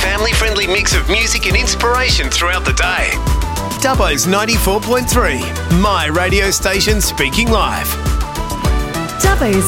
family-friendly mix of music and inspiration throughout the day. Dubbo's 94.3, my radio station speaking live. Dubbo's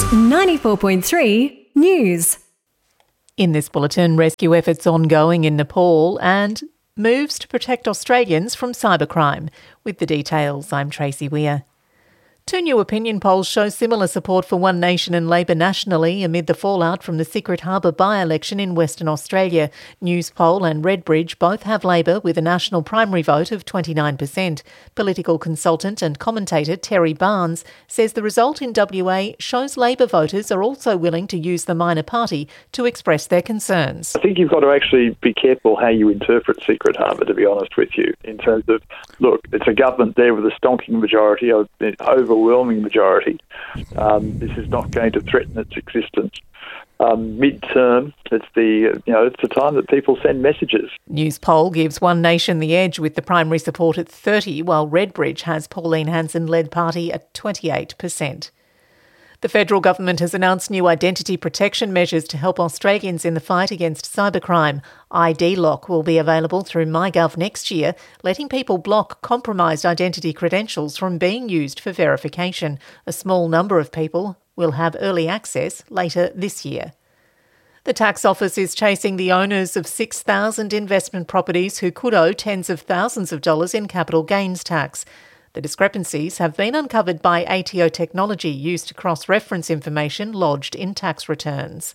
94.3 News. In this bulletin, rescue efforts ongoing in Nepal and moves to protect Australians from cybercrime. With the details, I'm Tracy Weir. Two new opinion polls show similar support for One Nation and Labor nationally amid the fallout from the Secret Harbour by-election in Western Australia. Newspoll and Redbridge both have Labor with a national primary vote of 29%. Political consultant and commentator Terry Barnes says the result in WA shows Labor voters are also willing to use the minor party to express their concerns. I think you've got to actually be careful how you interpret Secret Harbour, to be honest with you, in terms of, look, it's a government there with a stonking majority, an overwhelming majority. This is not going to threaten its existence. Mid-term, it's the time that people send messages. Newspoll gives One Nation the edge with the primary support at 30%, while Redbridge has Pauline Hanson-led party at 28%. The federal government has announced new identity protection measures to help Australians in the fight against cybercrime. ID Lock will be available through MyGov next year, letting people block compromised identity credentials from being used for verification. A small number of people will have early access later this year. The tax office is chasing the owners of 6,000 investment properties who could owe tens of thousands of dollars in capital gains tax. The discrepancies have been uncovered by ATO technology used to cross-reference information lodged in tax returns.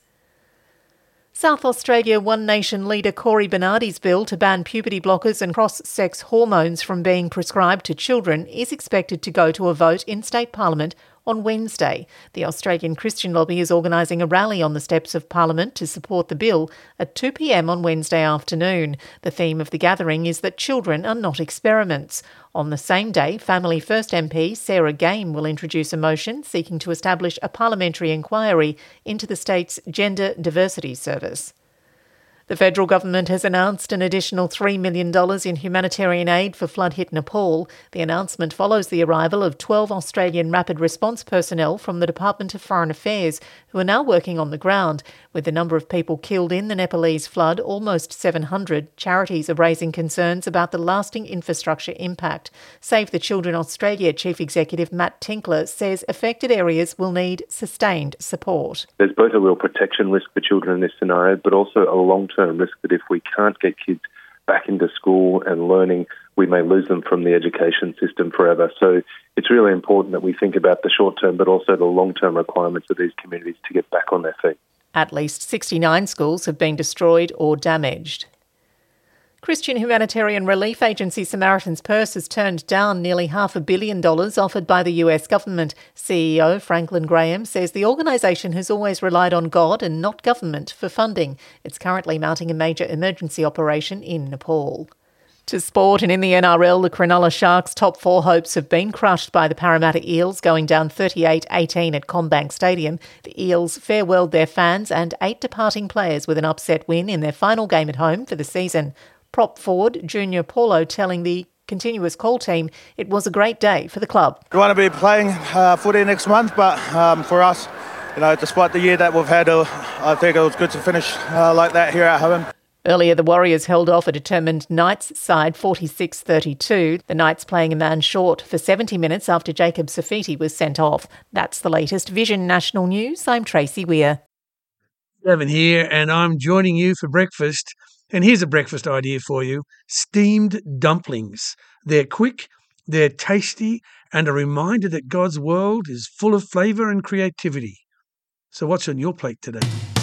South Australia One Nation leader Cory Bernardi's bill to ban puberty blockers and cross-sex hormones from being prescribed to children is expected to go to a vote in state parliament on Wednesday. The Australian Christian Lobby is organising a rally on the steps of Parliament to support the bill at 2 p.m. on Wednesday afternoon. The theme of the gathering is that children are not experiments. On the same day, Family First MP Sarah Game will introduce a motion seeking to establish a parliamentary inquiry into the state's Gender Diversity Service. The federal government has announced an additional $3 million in humanitarian aid for flood-hit Nepal. The announcement follows the arrival of 12 Australian rapid response personnel from the Department of Foreign Affairs, who are now working on the ground. With the number of people killed in the Nepalese flood almost 700, charities are raising concerns about the lasting infrastructure impact. Save the Children Australia Chief Executive Matt Tinkler says affected areas will need sustained support. There's both a real protection risk for children in this scenario, but also a long-term risk that if we can't get kids back into school and learning, we may lose them from the education system forever. So it's really important that we think about the short-term but also the long-term requirements of these communities to get back on their feet. At least 69 schools have been destroyed or damaged. Christian humanitarian relief agency Samaritan's Purse has turned down nearly $500 million offered by the US government. CEO Franklin Graham says the organisation has always relied on God and not government for funding. It's currently mounting a major emergency operation in Nepal. To sport, and in the NRL, the Cronulla Sharks' top four hopes have been crushed by the Parramatta Eels, going down 38-18 at CommBank Stadium. The Eels farewelled their fans and 8 departing players with an upset win in their final game at home for the season. Prop forward Junior Paulo telling the Continuous Call team it was a great day for the club. We want to be playing footy next month, but for us, despite the year that we've had, I think it was good to finish like that here at home. Earlier, the Warriors held off a determined Knights side 46-32. The Knights playing a man short for 70 minutes after Jacob Safiti was sent off. That's the latest Vision National News. I'm Tracy Weir. Evan here, and I'm joining you for breakfast. And here's a breakfast idea for you. Steamed dumplings. They're quick, they're tasty, and a reminder that God's world is full of flavour and creativity. So what's on your plate today?